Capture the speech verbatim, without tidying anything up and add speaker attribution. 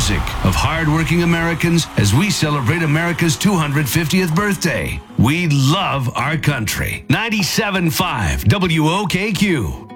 Speaker 1: music of hardworking Americans as we celebrate America's two hundred fiftieth birthday. We love our country. ninety-seven point five W O K Q.